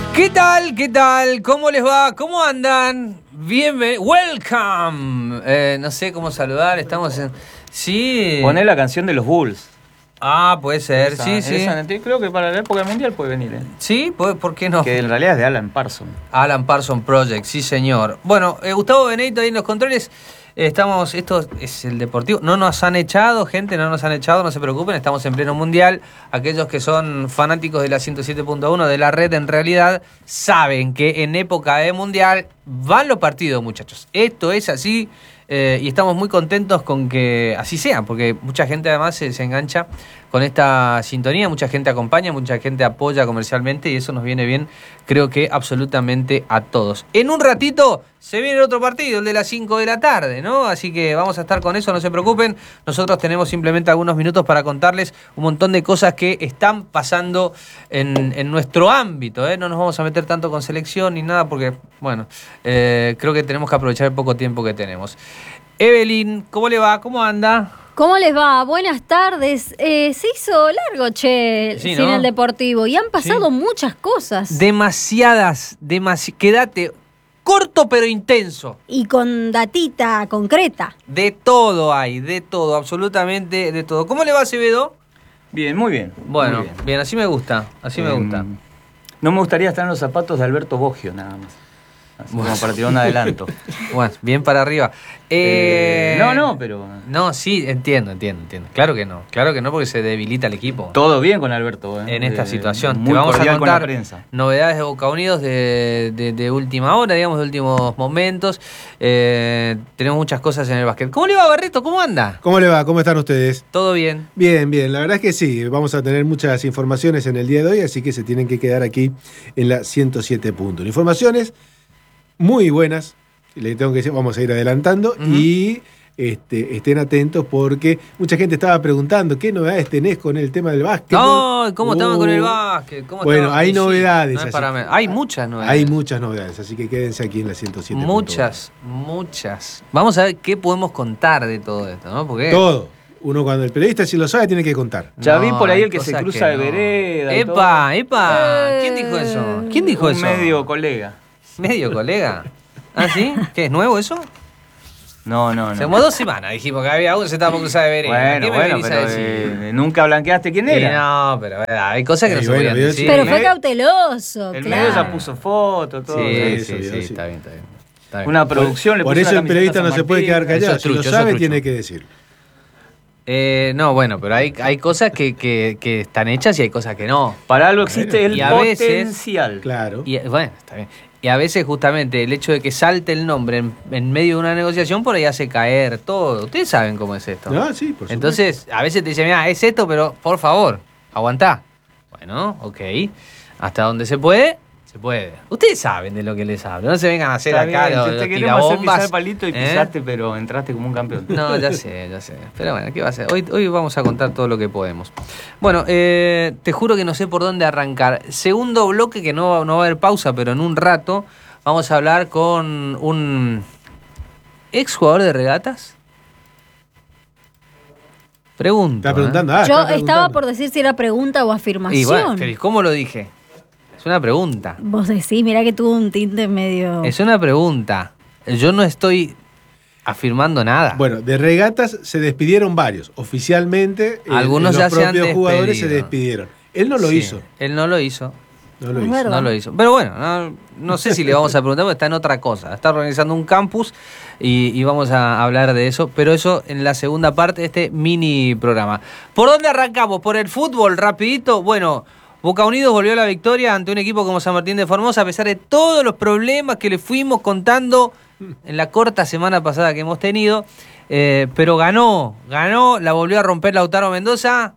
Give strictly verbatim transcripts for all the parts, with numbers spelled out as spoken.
¿Qué tal? ¿Qué tal? ¿Cómo les va? ¿Cómo andan? Bienvenidos. Welcome. Eh, no sé cómo saludar. Estamos en... Sí. Poné la canción de los Bulls. Ah, puede ser. Esa, sí, sí. Esa, creo que para la época mundial puede venir. ¿eh? Sí, ¿por qué no? Que en realidad es de Alan Parsons. Alan Parsons Project, sí señor. Bueno, eh, Gustavo Benedito ahí en los controles. Eh, estamos, esto es el Deportivo. No nos han echado, gente, no nos han echado, no se preocupen. Estamos en pleno mundial. Aquellos que son fanáticos de la ciento siete punto uno de la red, en realidad, saben que en época de mundial van los partidos, muchachos. Esto es así. Eh, y estamos muy contentos con que así sea, porque mucha gente además se, se engancha con esta sintonía, mucha gente acompaña, mucha gente apoya comercialmente y eso nos viene bien, creo que absolutamente a todos. En un ratito se viene otro partido, el de las cinco de la tarde, ¿no? Así que vamos a estar con eso, no se preocupen. Nosotros tenemos simplemente algunos minutos para contarles un montón de cosas que están pasando en, en nuestro ámbito, ¿eh? No nos vamos a meter tanto con selección ni nada porque, bueno, eh, creo que tenemos que aprovechar el poco tiempo que tenemos. Evelyn, ¿cómo le va? ¿Cómo anda? ¿Cómo les va? Buenas tardes. Eh, se hizo largo, che, sí, sin ¿no? el Deportivo. Y han pasado sí. muchas cosas. Demasiadas, demasi- quédate corto pero intenso. Y con datita concreta. De todo hay, de todo, absolutamente de todo. ¿Cómo le va, Acevedo? Bien, muy bien. Bueno, muy bien. bien, así me gusta, así eh, me gusta. No me gustaría estar en los zapatos de Alberto Boggio, nada más. Así bueno. Como para tirar un adelanto. Bueno, bien para arriba. Eh, eh, no, no, pero... No, sí, entiendo, entiendo, entiendo. Claro que no, claro que no, porque se debilita el equipo. Todo bien con Alberto. ¿eh? En esta eh, situación. Muy Te vamos a contar con la prensa. Novedades de Boca Unidos de, de, de última hora, digamos, de últimos momentos. Eh, tenemos muchas cosas en el básquet. ¿Cómo le va, Barreto? ¿Cómo anda? ¿Cómo le va? ¿Cómo están ustedes? ¿Todo bien? Bien, bien. La verdad es que sí. Vamos a tener muchas informaciones en el día de hoy, así que se tienen que quedar aquí en la ciento siete puntos. Informaciones muy buenas, le tengo que decir, vamos a ir adelantando, uh-huh. y este, estén atentos porque mucha gente estaba preguntando qué novedades tenés con el tema del básquet. No, ¿cómo uh, estaban con el básquet? ¿Cómo bueno, estaban? hay Sí, novedades. No es para me... Hay muchas novedades. Hay muchas novedades, así que quédense aquí en la ciento siete. Muchas, muchas. Vamos a ver qué podemos contar de todo esto, ¿no? Porque... Todo. Uno cuando el periodista si lo sabe tiene que contar. Ya no, vi por ahí el que se cruza que de no. vereda. Epa, todo. epa. ¿Quién dijo eso? ¿Quién dijo Un eso? medio colega. ¿Medio colega? ¿Ah, sí? ¿Qué, es nuevo eso? No, no, no. Hace como dos semanas dijimos que había uno que se estaba por cruzar de vereda. Bueno, bueno, pero eh, nunca blanqueaste quién era. Sí, no, pero eh, hay cosas que no sí, se bueno, podían decir. Pero fue cauteloso, El claro. medio ya puso fotos, todo. Sí, eso, sí, sí, eso, sí, sí, está bien, está bien. Está bien. Una producción le Por puso eso una el periodista no se puede quedar Eso callado. es Si trucho, lo eso es sabe, trucho. tiene que decir. Eh, no, bueno, pero hay, hay cosas que, que, que están hechas y hay cosas que no. Para algo existe el y a veces- potencial. Claro. Y bueno, está bien. Y a veces justamente el hecho de que salte el nombre en, en medio de una negociación por ahí hace caer todo. Ustedes saben cómo es esto. No, sí, por supuesto. Entonces, a veces te dicen, mira, es esto, pero por favor, aguantá. Bueno, ok. Hasta donde se puede, se puede. Ustedes saben de lo que les hablo. No se vengan a hacer Está acá bien, los, te, los te queremos hacer tirabombas. pisar palito y ¿eh? pisaste, pero entraste como un campeón. No, ya sé, ya sé. Pero bueno, ¿qué va a ser? Hoy, hoy vamos a contar todo lo que podemos. Bueno, eh, te juro que no sé por dónde arrancar. Segundo bloque, que no, no va a haber pausa, pero en un rato vamos a hablar con un ex jugador de regatas. Pregunta. Está preguntando. ¿eh? Ah, Yo está estaba preguntando. por decir si era pregunta o afirmación. Y bueno, pero ¿cómo lo dije? Es una pregunta. Vos decís, mirá que tuvo un tinte medio... Es una pregunta. Yo no estoy afirmando nada. Bueno, de regatas se despidieron varios. Oficialmente, eh, Algunos los ya se han propios jugadores se despedido. despidieron. Él no lo Sí, hizo. Él no lo hizo. No lo Es hizo. verdad. No lo hizo. Pero bueno, no, no sé si le vamos a preguntar porque está en otra cosa. Está organizando un campus y, y vamos a hablar de eso. Pero eso en la segunda parte de este mini programa. ¿Por dónde arrancamos? ¿Por el fútbol? Rapidito. Bueno, Boca Unidos volvió a la victoria ante un equipo como San Martín de Formosa a pesar de todos los problemas que le fuimos contando en la corta semana pasada que hemos tenido. Eh, pero ganó, ganó, la volvió a romper Lautaro Mendoza.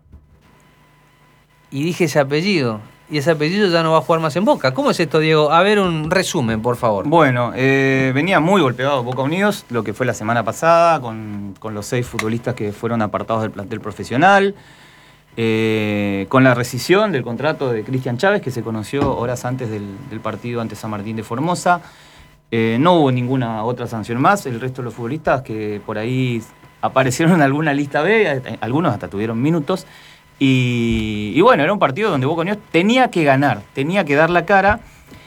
Y dije ese apellido. Y ese apellido ya no va a jugar más en Boca. ¿Cómo es esto, Diego? A ver, un resumen, por favor. Bueno, eh, venía muy golpeado Boca Unidos, lo que fue la semana pasada, con, con los seis futbolistas que fueron apartados del plantel profesional, eh, con la rescisión del contrato de Cristian Chávez, que se conoció horas antes del, del partido ante San Martín de Formosa. Eh, no hubo ninguna otra sanción más. El resto de los futbolistas que por ahí aparecieron en alguna lista B, algunos hasta tuvieron minutos. Y, y bueno, era un partido donde Boca Unidos tenía que ganar, tenía que dar la cara.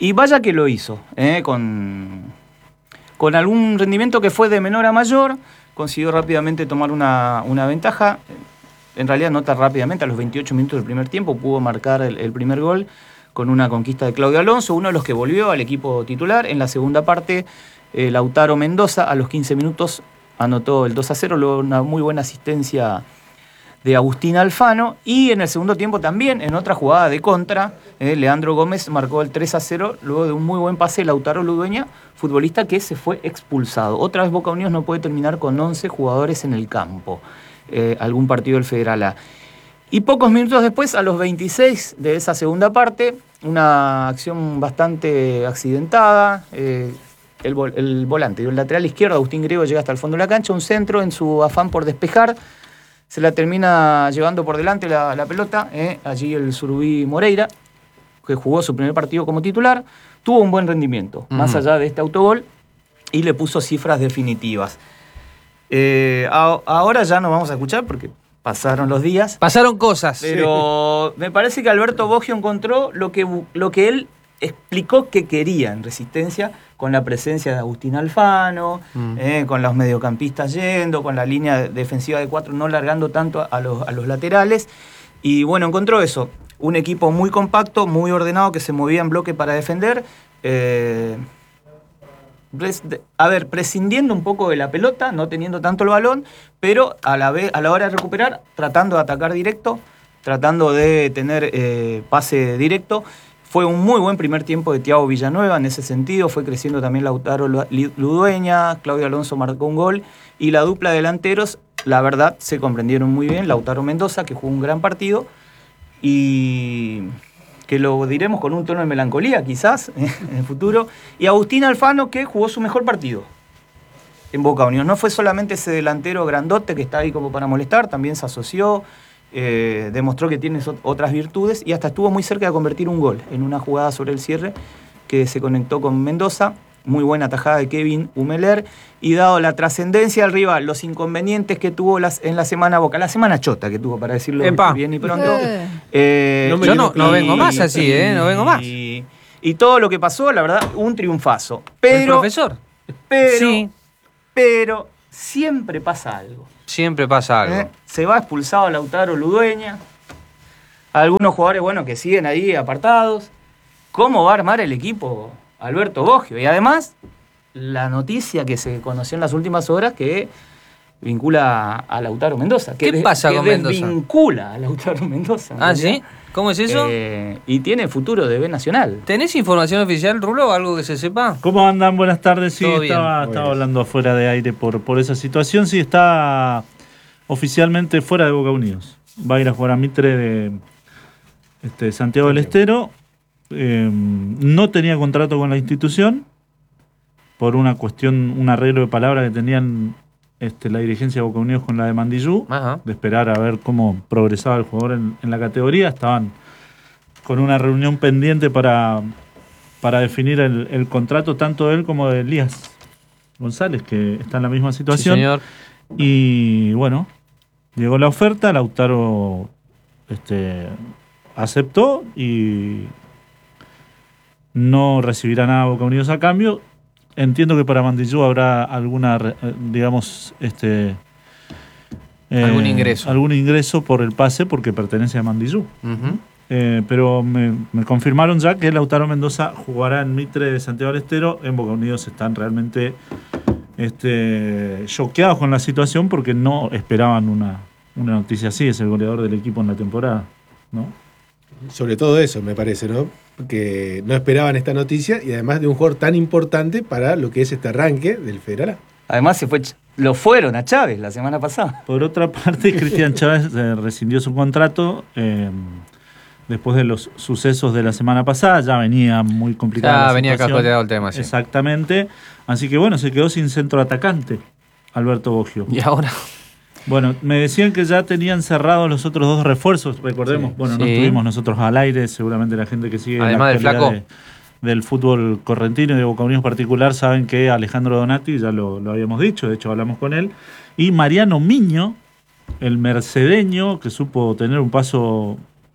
Y vaya que lo hizo, ¿eh? con, con algún rendimiento que fue de menor a mayor, consiguió rápidamente tomar una, una ventaja. En realidad no tan rápidamente, a los veintiocho minutos del primer tiempo pudo marcar el, el primer gol con una conquista de Claudio Alonso, uno de los que volvió al equipo titular. En la segunda parte, eh, Lautaro Mendoza a los quince minutos anotó el dos a cero, luego una muy buena asistencia de Agustín Alfano, y en el segundo tiempo también, en otra jugada de contra, eh, Leandro Gómez marcó el tres a cero, luego de un muy buen pase de Lautaro Ludueña, futbolista que se fue expulsado. Otra vez Boca Unidos no puede terminar con once jugadores en el campo. Eh, algún partido del Federal A. Y pocos minutos después, a los veintiséis de esa segunda parte, una acción bastante accidentada, eh, el, vol el volante, el lateral izquierdo, Agustín Griego, llega hasta el fondo de la cancha, un centro en su afán por despejar, se la termina llevando por delante la, la pelota, eh, allí el Surubí Moreira, que jugó su primer partido como titular, tuvo un buen rendimiento, uh-huh. más allá de este autogol, y le puso cifras definitivas. Eh, a, ahora ya no vamos a escuchar porque pasaron los días. Pasaron cosas. Pero sí. Me parece que Alberto Boggio encontró lo que, lo que él explicó que quería en Resistencia, con la presencia de Agustín Alfano, mm. eh, con los mediocampistas yendo, con la línea defensiva de cuatro no largando tanto a los, a los laterales. Y bueno, encontró eso. Un equipo muy compacto, muy ordenado, que se movía en bloque para defender. Eh, A ver, prescindiendo un poco de la pelota, no teniendo tanto el balón, pero a la, vez, a la hora de recuperar, tratando de atacar directo, tratando de tener eh, pase directo. Fue un muy buen primer tiempo de Thiago Villanueva en ese sentido, fue creciendo también Lautaro Ludueña, Claudio Alonso marcó un gol, y la dupla de delanteros, la verdad, se comprendieron muy bien. Lautaro Mendoza, que jugó un gran partido, y que lo diremos con un tono de melancolía quizás en el futuro, y Agustín Alfano, que jugó su mejor partido en Boca Unidos. No fue solamente ese delantero grandote que está ahí como para molestar, también se asoció, eh, demostró que tiene otras virtudes, y hasta estuvo muy cerca de convertir un gol en una jugada sobre el cierre que se conectó con Mendoza. Muy buena tajada de Kevin Humeler, y dado la trascendencia del rival, los inconvenientes que tuvo las, en la semana Boca, la semana chota que tuvo, para decirlo Epa. bien y pronto. Eh. Eh, no yo no, no y, vengo más así, y, ¿eh? No vengo más. Y, y todo lo que pasó, la verdad, un triunfazo. Pero, ¿El profesor? Pero, sí. pero siempre pasa algo. Siempre pasa algo. ¿Eh? Se va expulsado Lautaro Ludueña. Algunos jugadores, bueno, que siguen ahí apartados. ¿Cómo va a armar el equipo Alberto Boggio? Y además, la noticia que se conoció en las últimas horas que vincula a Lautaro Mendoza. Que ¿Qué pasa que con Mendoza? Vincula a Lautaro Mendoza. ¿Ah, sí? ¿Cómo es eso? Eh, y tiene futuro de B Nacional. ¿Tenés información oficial, Rulo? ¿Algo que se sepa? ¿Cómo andan? Buenas tardes. Sí, Todo estaba, bien. estaba hablando afuera de aire por, por esa situación. Sí, está oficialmente fuera de Boca Unidos. Va a ir a jugar a Mitre de este, Santiago del Estero. Eh, no tenía contrato con la institución por una cuestión, un arreglo de palabras que tenían este, la dirigencia de Boca Unidos con la de Mandillú, Ajá. de esperar a ver cómo progresaba el jugador en, en la categoría. Estaban con una reunión pendiente para, para definir el, el contrato tanto de él como de Elías González, que está en la misma situación. Sí, señor. Y bueno, llegó la oferta, Lautaro este, aceptó y no recibirá nada Boca Unidos a cambio. Entiendo que para Mandillú habrá alguna, digamos, este eh, algún ingreso. Algún ingreso por el pase porque pertenece a Mandillú. Uh-huh. Eh, pero me, me confirmaron ya que Lautaro Mendoza jugará en Mitre de Santiago del Estero. En Boca Unidos están realmente este, choqueados con la situación porque no esperaban una, una noticia así. Es el goleador del equipo en la temporada, ¿no? Sobre todo eso, me parece, ¿no? Que no esperaban esta noticia, y además de un jugador tan importante para lo que es este arranque del Federal A. Además, se fue, lo fueron a Chávez la semana pasada. Por otra parte, Cristian Chávez eh, rescindió su contrato eh, después de los sucesos de la semana pasada. Ya venía muy complicada. Ya venía cascoteado el tema, sí. Exactamente. Así que bueno, se quedó sin centro atacante Alberto Boggio. Y ahora... Bueno, me decían que ya tenían cerrados los otros dos refuerzos, recordemos. Sí, bueno, no sí. estuvimos nosotros al aire, seguramente la gente que sigue Además la del Flaco. de, del fútbol correntino y de Boca Unidos en particular, saben que Alejandro Donati, ya lo, lo habíamos dicho, de hecho hablamos con él, y Mariano Miño, el mercedeño, que supo tener un paso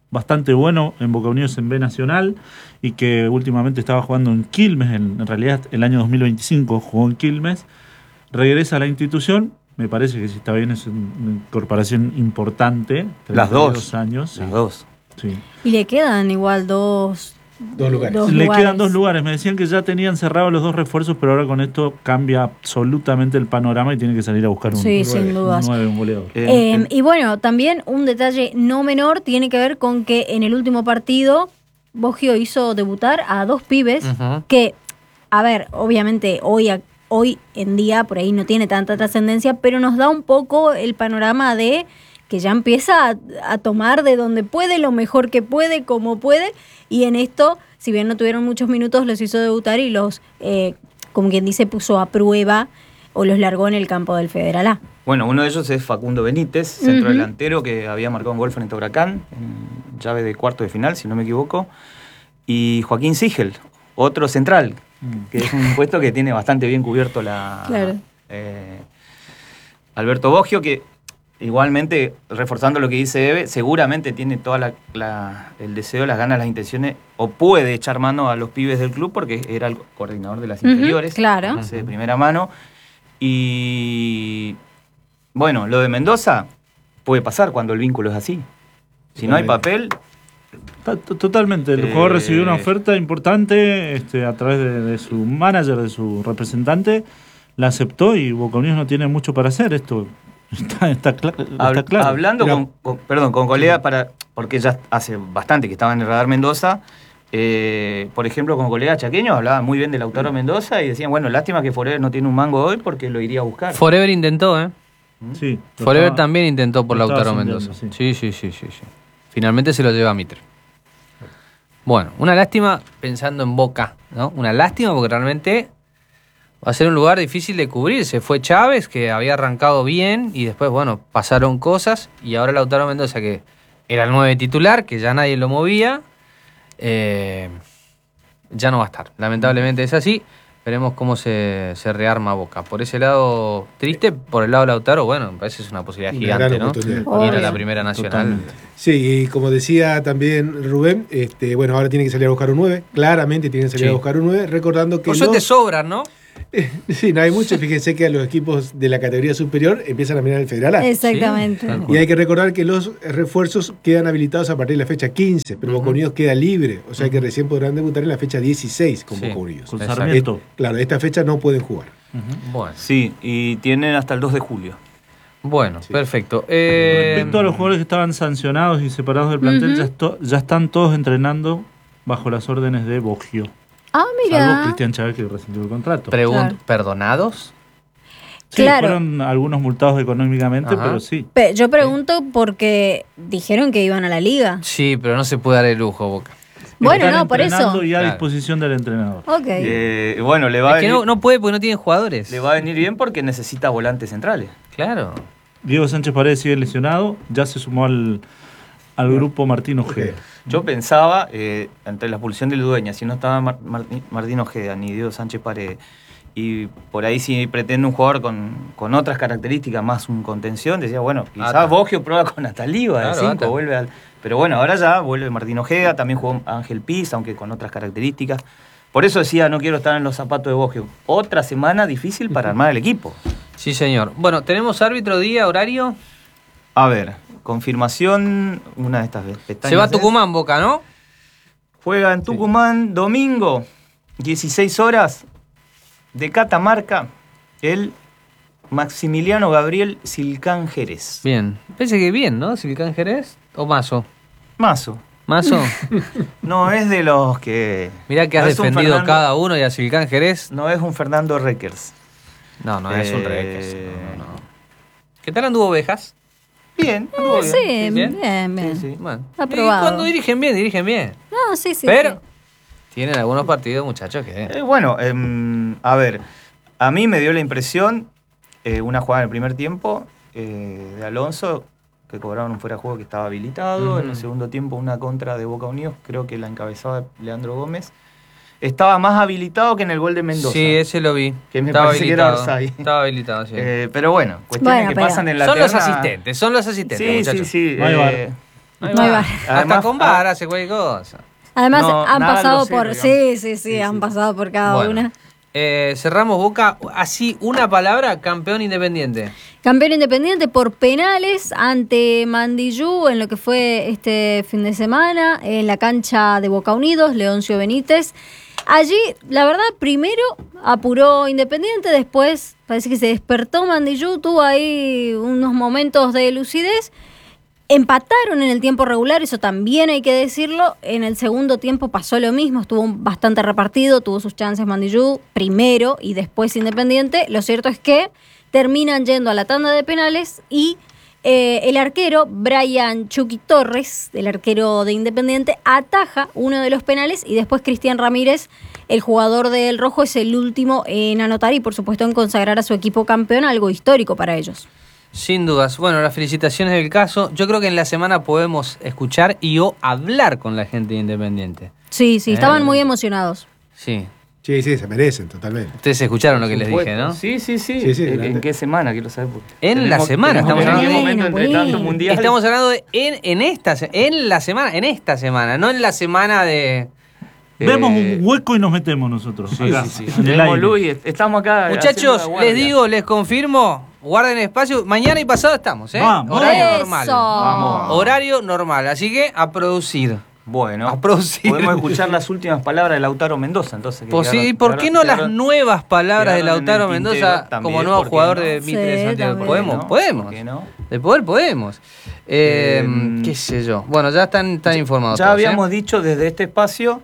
bastante bueno en Boca Unidos en B Nacional y que últimamente estaba jugando en Quilmes, en, en realidad el año dos mil veinticinco jugó en Quilmes, regresa a la institución, me parece que si está bien es una incorporación importante. Las dos. dos años. Sí. Las dos. Sí. Y le quedan igual dos... Dos lugares. dos Le lugares. quedan dos lugares, me decían que ya tenían cerrados los dos refuerzos, pero ahora con esto cambia absolutamente el panorama y tiene que salir a buscar un Sí, nueve, sin dudas. un nueve, un goleador. Eh, Eh, eh, y bueno, también un detalle no menor tiene que ver con que en el último partido Boggio hizo debutar a dos pibes Ujú. que, a ver, obviamente hoy, a- hoy en día por ahí no tiene tanta trascendencia, pero nos da un poco el panorama de que ya empieza a, a tomar de donde puede, lo mejor que puede, como puede, y en esto, si bien no tuvieron muchos minutos, los hizo debutar y los, eh, como quien dice, puso a prueba o los largó en el campo del Federal A. Bueno, uno de ellos es Facundo Benítez, centro Ujú. delantero que había marcado un gol frente a Huracán, en llave de cuarto de final, si no me equivoco. Y Joaquín Sigel, otro central, que es un puesto que tiene bastante bien cubierto la Claro. eh, Alberto Boggio, que igualmente, reforzando lo que dice Eve, seguramente tiene toda la, la- el deseo, las ganas, las intenciones, o puede echar mano a los pibes del club porque era el coordinador de las Ujú, inferiores. claro. Entonces, de primera mano. Y bueno, lo de Mendoza puede pasar cuando el vínculo es así. Si no hay papel, Ta- to- Totalmente, el Eh, jugador recibió una oferta importante este, a través de, de su manager, de su representante, la aceptó y Boca Unidos no tiene mucho para hacer. Esto está, está, cla- está hab- claro. hablando Mira. con, con- perdón, con colegas, para, porque ya hace bastante que estaba en el radar Mendoza, eh, por ejemplo, con colegas chaqueños hablaban muy bien de Lautaro Mendoza y decían, bueno, lástima que Forever no tiene un mango hoy porque lo iría a buscar. Forever intentó, ¿eh? Sí, lo Forever estaba- también intentó por lo estaba Lautaro sondeando, Mendoza. sí. Sí, sí, sí, sí, sí. Finalmente se lo lleva a Mitre. Bueno, una lástima pensando en Boca, ¿no? Una lástima porque realmente va a ser un lugar difícil de cubrir. Se fue Chávez, que había arrancado bien, y después, bueno, pasaron cosas, y ahora Lautaro Mendoza, que era el nueve titular, que ya nadie lo movía, eh, ya no va a estar. Lamentablemente es así. Veremos cómo se, se rearma Boca. Por ese lado, triste. Por el lado de Lautaro, bueno, me parece que es una posibilidad Una gigante, gran ¿no? oportunidad. Ir a Obvio. la Primera Nacional. Totalmente. Sí, y como decía también Rubén, este, bueno, ahora tiene que salir a buscar un nueve. Claramente tienen que salir Sí. a buscar un nueve, recordando que Por suerte los- sobran, ¿no? sí, no hay mucho. Fíjense que a los equipos de la categoría superior empiezan a mirar el Federal A. Exactamente. Sí, tal Y cual. hay que recordar que los refuerzos quedan habilitados a partir de la fecha quince, pero Boca Unidos queda libre, o sea que recién podrán debutar en la fecha dieciséis con Sí. Boca Unidos. Con Exacto. Sarmiento. Eh, claro, esta fecha no pueden jugar. Ujú. Bueno, Sí, y tienen hasta el dos de julio. bueno, Sí. perfecto. Eh, Respecto a los jugadores que estaban sancionados y separados del plantel, Ujú. ya, esto- ya están todos entrenando bajo las órdenes de Boggio. Ah, Salvo mira. Cristian Chávez, que rescindió el contrato. Pregunto, Claro. ¿perdonados? Sí, Claro. fueron algunos multados económicamente, Ajá. pero sí. Pe- Yo pregunto porque dijeron que iban a la liga. Sí, pero no se puede dar el lujo, Boca. Bueno, Están no, por entrenando eso. y a Claro. disposición del entrenador. Ok. Eh, bueno, le va, a Es que venir, no, no puede porque no tienen jugadores. le va a venir bien porque necesita volantes centrales. Claro. Diego Sánchez Paredes sigue lesionado, ya se sumó al, al grupo Martín Ojeda. Yo pensaba, eh, entre la expulsión del Dueña, si no estaba Mar- Martín, Martín Ojeda ni Diego Sánchez Paredes, y por ahí si pretende un jugador con, con otras características, más un contención, decía, bueno, quizás Ata. Boggio prueba con Ataliba, Claro, de cinco, Ata. vuelve al... Pero bueno, ahora ya vuelve Martín Ojeda, también jugó Ángel Piz, aunque con otras características. Por eso decía, no quiero estar en los zapatos de Boggio. Otra semana difícil para armar el equipo. Sí, señor. Bueno, ¿tenemos árbitro, día, horario? A ver, confirmación, una de estas pestañas. Se va a es- Tucumán, Boca, ¿no? Juega en Tucumán domingo, dieciséis horas, de Catamarca, el Maximiliano Gabriel Silcán Jerez. Bien. Pensé que bien, ¿no? Silicán Jerez o Mazo. Mazo. Mazo. No es de los que... Mirá que has no es un defendido Fernando- cada uno y a Silicán Jerez. No es un Fernando Reckers. No, no es un Eh, Requers. No, no, no. ¿Qué tal anduvo Ovejas? Bien, anduvo Eh, bien. sí, ¿Bien? bien, bien. Sí, sí. Bueno. Aprobado. Y cuando dirigen bien, dirigen bien. No, sí, sí. Pero sí. tienen algunos partidos, muchachos, que... Eh, bueno, em, a ver, a mí me dio la impresión, eh, una jugada en el primer tiempo eh, de Alonso, que cobraron un fuera de juego que estaba habilitado. Ujú. En el segundo tiempo una contra de Boca Unidos, creo que la encabezaba Leandro Gómez. Estaba más habilitado que en el gol de Mendoza. Sí, ese lo vi. Que me Estaba parece que era habilitado. offside. Estaba habilitado, sí. Eh, pero bueno, cuestiones Bueno, que pero- pasan en la son los terna. asistentes, son los asistentes, Sí, muchachos. sí, sí. No hay VAR. eh, Ahí No hay va. VAR. Hasta Además, con VAR hace cualquier cosa. Además, No, han nada pasado grosero, por. digamos. Sí, sí, sí, Sí, han sí. pasado por cada Bueno, una. eh, cerramos Boca. Así, una palabra, campeón Independiente. Campeón Independiente por penales ante Mandillú en lo que fue este fin de semana en la cancha de Boca Unidos, Leoncio Benítez. Allí, la verdad, primero apuró Independiente, después parece que se despertó Mandillú, tuvo ahí unos momentos de lucidez. Empataron en el tiempo regular, eso también hay que decirlo. En el segundo tiempo pasó lo mismo, estuvo bastante repartido, tuvo sus chances Mandillú primero y después Independiente. Lo cierto es que terminan yendo a la tanda de penales y eh, el arquero Brian Chucky Torres, el arquero de Independiente, ataja uno de los penales y después Cristian Ramírez, el jugador del Rojo, es el último en anotar y por supuesto en consagrar a su equipo campeón, algo histórico para ellos. Sin dudas. Bueno, las felicitaciones del caso. Yo creo que en la semana podemos escuchar y o hablar con la gente de Independiente. Sí, sí, estaban Eh. muy emocionados. Sí. Sí, sí, se merecen totalmente. Ustedes escucharon lo que Por les supuesto. dije, ¿no? Sí, sí, sí. Sí, sí, ¿En, grande. en qué semana? Quiero saber. porque En la tenemos- semana, tenemos estamos en hablando. un momento Bueno, entre tantos bueno. mundiales. Estamos hablando de en, en esta se- en la semana, en esta semana, no en la semana de... Vemos Eh, un hueco y nos metemos nosotros. Sí, acá, sí, sí. en el Tenemos aire. luz y est- estamos acá. haciendo Muchachos, la guardia. les digo, les confirmo, guarden espacio. Mañana y pasado estamos, ¿eh? Vamos. Horario Eso. normal. Vamos. Horario normal, así que a producir. Bueno, A producir. podemos escuchar las últimas palabras de Lautaro Mendoza, entonces. que Pues sí, quedaron- ¿y por qué no quedaron- las nuevas palabras de quedaron en Lautaro el Mendoza tintero también, como nuevo ¿por qué jugador no? de Mitre de Sí, Santiago? también. ¿Podemos? ¿no? Podemos. ¿Por qué no? De poder podemos. Eh, Eh, qué sé yo. Bueno, ya están, están informados Ya todos, ¿eh? habíamos dicho desde este espacio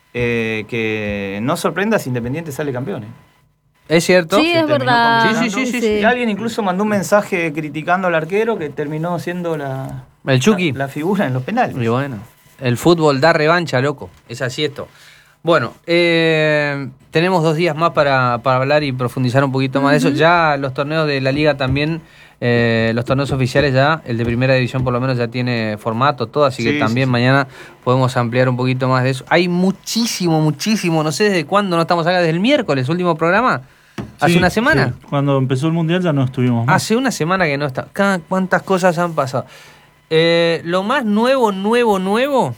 eh, que no sorprenda si Independiente sale campeón. ¿eh? ¿Es cierto? Sí, es terminó verdad. combinando. Sí, sí, sí, sí. Y alguien incluso mandó un mensaje criticando al arquero que terminó siendo la, El Chucky. la, la figura en los penales. Y bueno, el fútbol da revancha, loco. Es así esto. Bueno, eh, tenemos dos días más para, para hablar y profundizar un poquito más de eso. Ya los torneos de la liga también, eh, los torneos oficiales ya, el de primera división por lo menos ya tiene formato, todo, así que Sí, también sí, sí. mañana podemos ampliar un poquito más de eso. Hay muchísimo, muchísimo, no sé desde cuándo no estamos acá, desde el miércoles, último programa, hace Sí, una semana. sí. Cuando empezó el mundial ya no estuvimos más. Hace una semana que no está. Ca- ¿Cuántas cosas han pasado? Eh, lo más nuevo, nuevo, nuevo.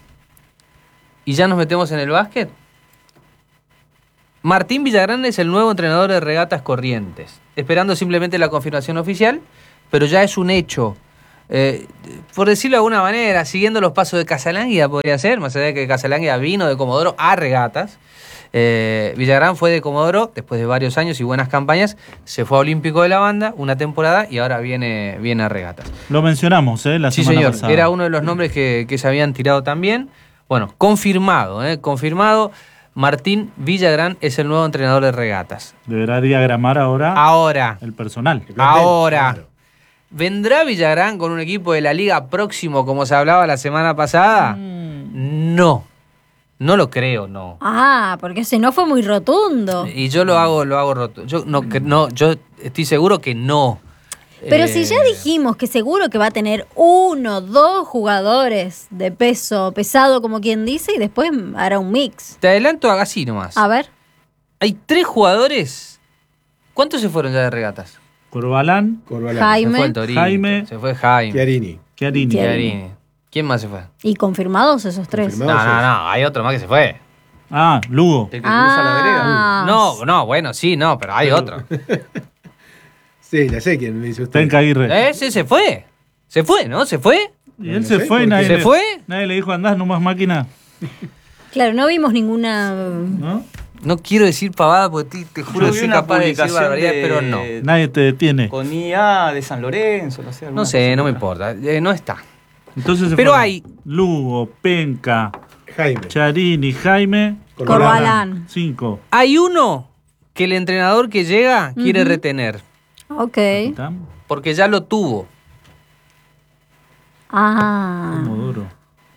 Y ya nos metemos en el básquet. Martín Villagrán es el nuevo entrenador de Regatas Corrientes. Esperando simplemente la confirmación oficial, pero ya es un hecho. Eh, por decirlo de alguna manera, siguiendo los pasos de Casalanguia podría ser, más allá de que Casalanguia vino de Comodoro a Regatas. Eh, Villagrán fue de Comodoro después de varios años y buenas campañas, se fue a Olímpico de la Banda una temporada y ahora viene, viene a Regatas. Lo mencionamos, ¿eh? La Sí, semana señor, pasada. era uno de los nombres que, que se habían tirado también. Bueno, confirmado, ¿eh? confirmado. Martín Villagrán es el nuevo entrenador de Regatas. Deberá diagramar ahora Ahora, el personal. ahora. Claro. ¿Vendrá Villagrán con un equipo de la liga próximo como se hablaba la semana pasada? Mm. No. No lo creo, no. Ah, porque ese no fue muy rotundo. Y yo lo hago, lo hago roto. Yo no, que- no, yo estoy seguro que no. Pero Eh, si ya dijimos que seguro que va a tener uno, dos jugadores de peso pesado, como quien dice, y después hará un mix. Te adelanto así nomás. A ver. Hay tres jugadores. ¿Cuántos se fueron ya de Regatas? Corbalán, Corbalán. Jaime. Se fue el Torito. Jaime. Se fue Jaime. Chiarini. Chiarini. Chiarini. Chiarini. ¿Quién más se fue? Y confirmados esos tres. Confirmado. No, no, no. Hay otro más que se fue. Ah, Lugo. El que cruza la vereda. Ah, No, no, bueno, sí, no, pero hay otro. Sí, ya sé quién me dice usted. Tenca Aguirre. Ese se fue. Se fue, ¿no? ¿Se fue? Y él No se sé, fue y porque- nadie, ¿Se le, fue? nadie le dijo andás nomás máquina. Claro, no vimos ninguna. ¿No? No quiero decir pavada porque te, te juro Yo que vi soy una capaz de decir publicación barbaridades, de- pero no. Nadie te detiene. Con I A de San Lorenzo, no sé. alguna No sé, cosa no me otra. importa. Eh, no está. Entonces se Pero fueron hay- Lugo, Penca, Jaime. Charini, Jaime. Corbalán. Cinco. Hay uno que el entrenador que llega quiere Ujú. retener, Ok. Capitán. porque ya lo tuvo. Ah. Como duro.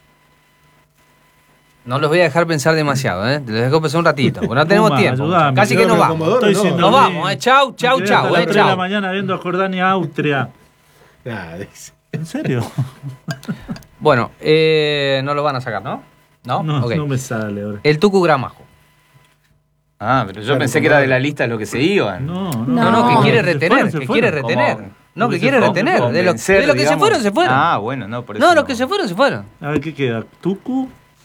No los voy a dejar pensar demasiado, ¿eh? Les dejo pensar un ratito, porque no tenemos Puma, tiempo. ayudame. Casi que No, nos pero vamos. Comodoro Estoy no. siendo Nos bien. vamos, ¿eh? Chau, chau, Me quedé chau, hasta las eh, tres de la chau. mañana viendo a Jordania, Austria. Nada, dice. ¿En serio? Bueno, eh, no lo van a sacar, ¿no? No, No, Ok. no me sale ahora. El Tucu Gramajo. Ah, pero yo Claro, pensé que como- era de la lista de los que se iban. No, no. No, no, que No. quiere Se retener, fueron, se que fueron. quiere ¿Cómo? retener. No, Porque que quiere se- retener. De, lo- Convencer, de los que se digamos. fueron, se fueron. Ah, bueno, no, por eso. no, los que se fueron, se fueron. A ver, ¿qué queda? Tucu,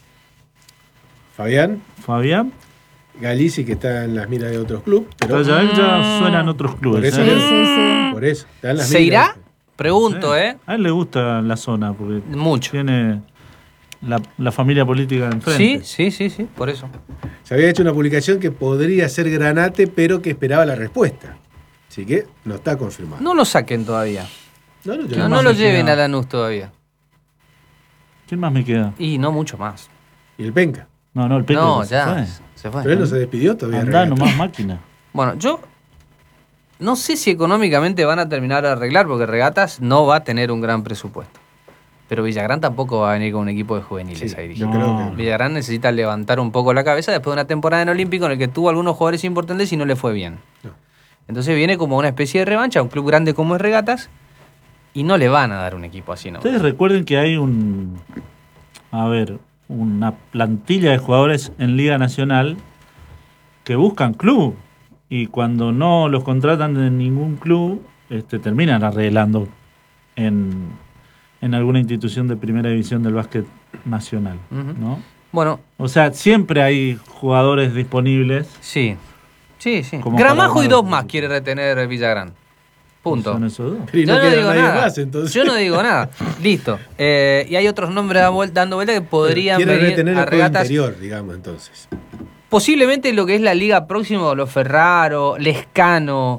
Fabián, Fabián. Galici, que está en las miras de otros clubes. Pero Pero ya, él ya suenan otros por clubes. eso, ¿eh? Sí, sí, sí. por eso, está en las ¿Se miras. irá? Pregunto, Sí. ¿eh? A él le gusta la zona porque Mucho. tiene la, la familia política Sí, enfrente. sí, sí, sí, por eso. Se había hecho una publicación que podría ser Granate, pero que esperaba la respuesta. Así que no está confirmado. No lo saquen todavía. No, no, yo No, no- no más lo me lleven queda? a Lanús todavía. ¿Quién más me queda? Y no mucho más. Y el Penca. No, no, el Pepe No, se ya. fue. Se fue. Pero él no se despidió todavía. Andá Regata. nomás máquina. Bueno, yo no sé si económicamente van a terminar de arreglar, porque Regatas no va a tener un gran presupuesto. Pero Villagrán tampoco va a venir con un equipo de juveniles Sí, a dirigir. yo creo No. que. Villagrán necesita levantar un poco la cabeza después de una temporada en Olímpico en el que tuvo algunos jugadores importantes y no le fue bien. No. Entonces viene como una especie de revancha a un club grande como es Regatas y no le van a dar un equipo así, ¿no? Ustedes recuerden que hay un. A ver, una plantilla de jugadores en Liga Nacional que buscan club. Y cuando no los contratan en ningún club, este, terminan arreglando en, en alguna institución de primera división del básquet nacional. Ujú. ¿No? Bueno, O sea, siempre hay jugadores disponibles. sí. Sí, sí. Como Gramajo para y dos armar- más quiere retener Villagrán. Punto. Son esos dos. Pero y no, Yo no queda digo nadie nada. más, entonces. Yo no digo nada. Listo. Eh, y hay otros nombres dando vuelta, dando vuelta que podrían Quiere venir retener a el juego Regatas. interior, digamos, entonces. Posiblemente lo que es la liga próxima, los Ferraro, Lescano,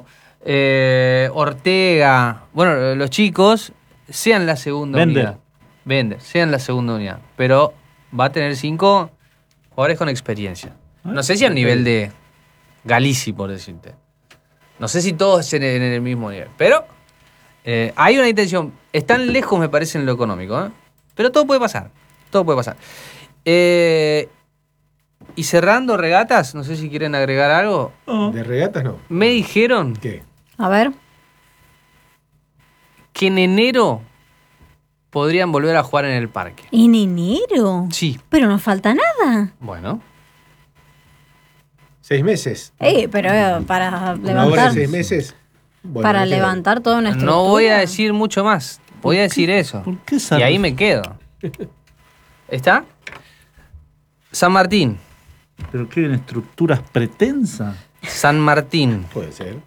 eh, Ortega, bueno, los chicos, sean la segunda Bender. unidad. Vender, sean la segunda unidad. Pero va a tener cinco jugadores con experiencia. No sé si al nivel de Galici, por decirte. No sé si todos en el, en el mismo nivel. Pero eh, hay una intención. Están lejos, me parece, en lo económico. ¿eh? Pero todo puede pasar. Todo puede pasar. Eh, y cerrando Regatas, no sé si quieren agregar algo. Oh, De regatas no. Me dijeron ¿Qué? A ver. que en enero podrían volver a jugar en el parque. ¿En enero? Sí. Pero no falta nada. Bueno. ¿Seis meses? Eh, pero eh, para ¿Una hora levantar. de seis meses? Bueno, para no queda. levantar toda una estructura. No voy a decir mucho más. Voy a decir eso. ¿Por qué esa Y ahí me quedo. ¿Está? San Martín. ¿Pero qué en estructuras pretensas? San Martín. Puede ser.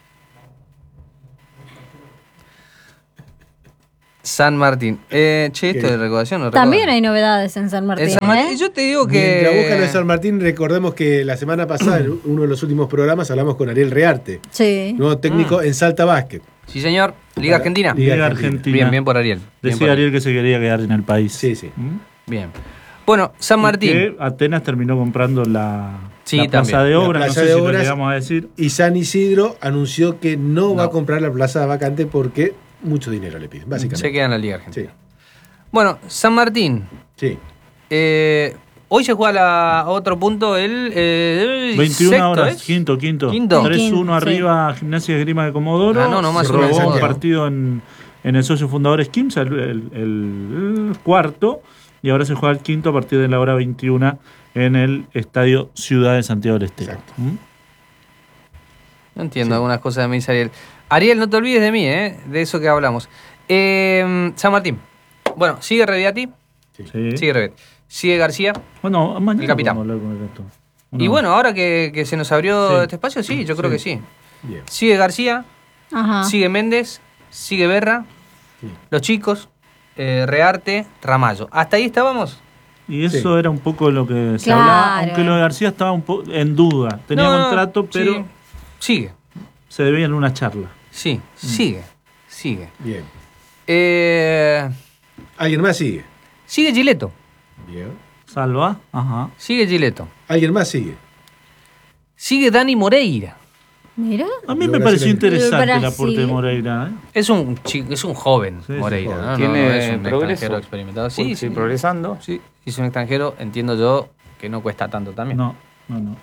San Martín. Eh, che, esto ¿Qué? de recaudación no También recuerdo. hay novedades en San Martín. En San Martín, ¿eh? yo te digo Mientras buscan lo de que. San Martín, recordemos que la semana pasada, en uno de los últimos programas, hablamos con Ariel Rearte, Sí. nuevo técnico en Salta Básquet. Sí, señor. Liga Argentina. Liga Liga Argentina. Argentina. Bien, bien por Ariel. Bien por Decía Ariel que se quería quedar en el país. Sí, sí. ¿Mm? Bien. Bueno, San Y Martín. que Atenas terminó comprando la, Sí, la plaza también. de La obra, no plaza sé de si lo obras. llegamos a decir. Y San Isidro anunció que no, va No. a comprar la plaza vacante porque mucho dinero le piden, Se básicamente. queda en la Liga Argentina. Sí, Bueno, San Martín. sí. Eh, hoy se juega la- a otro punto el. eh, el veintiuna sexto, horas, ¿es? quinto, quinto. Quinto. tres uno Quinto, sí. arriba, Gimnasia de Grima de Comodoro. Ah, no, no, más Se o menos. robó un Santiago. partido en, en el socio fundadores Quimsa, el, el- el- el cuarto. Y ahora se juega el quinto a partir de la hora veintiuna en el Estadio Ciudad de Santiago del Estero. Exacto. ¿Mm? No entiendo algunas cosas de mí, Ariel. Ariel, no te olvides de mí, ¿eh? De eso que hablamos. Eh, San Martín. Bueno, sigue Reviati. Sí. Sigue Reviati. Sigue García. Bueno, mañana El capitán. podemos hablar con el resto. Y No. bueno, ahora que, que se nos abrió Sí. este espacio, sí, yo creo Sí. que sí. Bien. Sigue García. Ajá. Sigue Méndez. Sigue Berra. Sí. Los chicos. eh, Rearte. Ramallo. ¿Hasta ahí estábamos? Y eso Sí. era un poco lo que se Claro. hablaba, aunque lo de García estaba un poco en duda. Tenía No, no, contrato, pero sí. Sigue. se debía en una charla. Sí, sigue. Sigue. Bien. Eh, ¿Alguien más sigue? sigue Gileto. Bien. Salva, ajá. Sigue Gileto. ¿Alguien más sigue? Sigue Dani Moreira. Mira. A mí Lo me pareció brasileño. interesante el Brasil. aporte de Moreira. ¿eh? Es un chi- es un joven Sí, Moreira, sí, ¿no? No, Tiene no es un progreso. extranjero experimentado. Sí, Sí, sí, progresando. Sí, si es un extranjero, entiendo yo que no cuesta tanto también. No, no, no.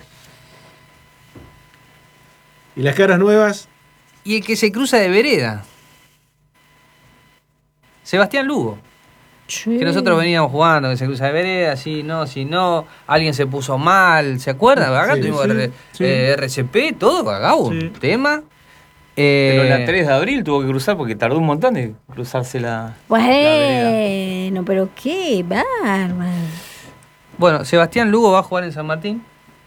¿Y las caras nuevas? Y el que se cruza de vereda. Sebastián Lugo. Que nosotros veníamos jugando, que se cruza de vereda, sí, no, sí, no. Alguien se puso mal, ¿se acuerdan? Acá Sí, tuvimos sí, R- sí. eh, R C P, todo, acá hubo un Sí. tema. Eh, Pero la tres de abril tuvo que cruzar porque tardó un montón de cruzarse la. la vereda. Bueno, pero qué bárbaro. Bueno, Sebastián Lugo va a jugar en San Martín.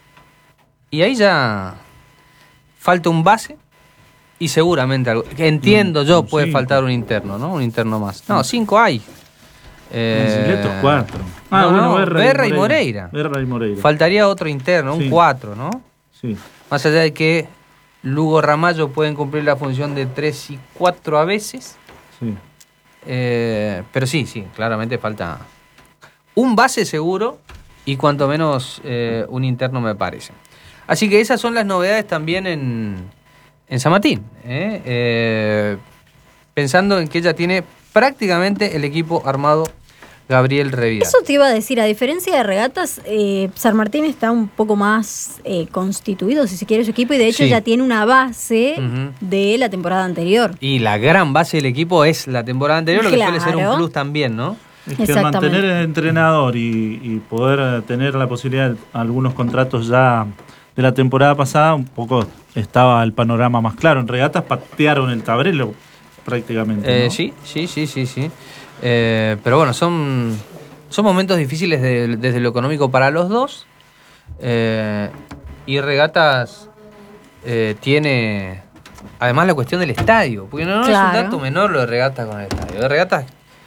Y ahí ya falta un base y seguramente algo. Que entiendo yo, un puede cinco. faltar un interno, ¿no? Un interno más. No, cinco hay. Eh, Bicicletos, cuatro. no, no, Berra y Moreira. Berra y Moreira. Faltaría otro interno, un Sí. cuatro, ¿no? Sí. Más allá de que Lugo Ramallo pueden cumplir la función de tres y cuatro a veces. Sí. Eh, pero sí, sí, claramente falta un base seguro y cuanto menos eh, un interno me parece. Así que esas son las novedades también en, en San Martín. ¿eh? Eh, pensando en que ella tiene prácticamente el equipo armado Gabriel Revidal. Eso te iba a decir, a diferencia de Regatas, eh, San Martín está un poco más eh, constituido, si se quiere, su equipo, y de hecho Sí. ya tiene una base Ujú. de la temporada anterior. Y la gran base del equipo es la temporada anterior, lo que suele ser un Claro. plus también, ¿no? Es que Exactamente. mantener el entrenador y, y poder eh, tener la posibilidad de algunos contratos ya de la temporada pasada, un poco estaba el panorama más claro. En Regatas patearon el tablero prácticamente. Eh, ¿no? Sí, sí, sí, sí, sí. Eh, pero bueno, son, son momentos difíciles de- desde lo económico para los dos. Eh, y Regatas eh, tiene además la cuestión del estadio. Porque no, no es un Claro. dato menor lo de Regatas con el estadio. De Regatas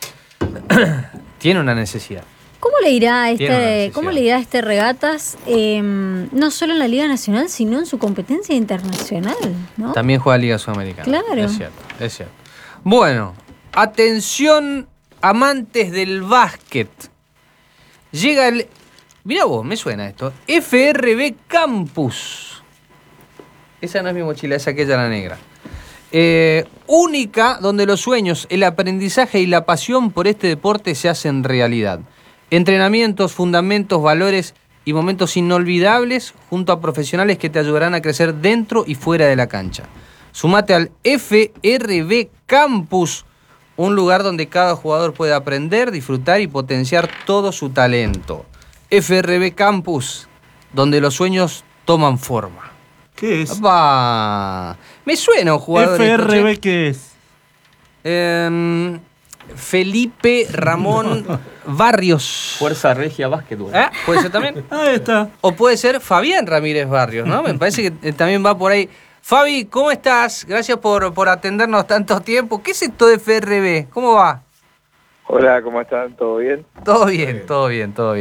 tiene una necesidad. ¿Cómo le irá a Tiene una este, necesidad. cómo le irá a este Regatas, eh, no solo en la Liga Nacional, sino en su competencia internacional, ¿no? También juega Liga Sudamericana. Claro. Es cierto, es cierto. Bueno, atención amantes del básquet. Llega el... Mirá vos, me suena esto. F R B Campus. Esa no es mi mochila, es aquella la negra. Eh, única donde los sueños, el aprendizaje y la pasión por este deporte se hacen realidad. Entrenamientos, fundamentos, valores y momentos inolvidables junto a profesionales que te ayudarán a crecer dentro y fuera de la cancha. Sumate al F R B Campus, un lugar donde cada jugador puede aprender, disfrutar y potenciar todo su talento. F R B Campus, donde los sueños toman forma. ¿Qué es? ¡Apa! Me suena un jugador. F esto, R B, che. ¿qué es? Em, Felipe Ramón Barrios. Fuerza Regia Básquetbol. ¿Eh? ¿Puede ser también? Ahí está. O puede ser Fabián Ramírez Barrios, ¿no? Me parece que eh, también va por ahí. Fabi, ¿cómo estás? Gracias por, por atendernos tanto tiempo. ¿Qué es esto de F R B? ¿Cómo va? Hola, ¿cómo están? ¿Todo bien? Todo bien, todo bien, todo bien.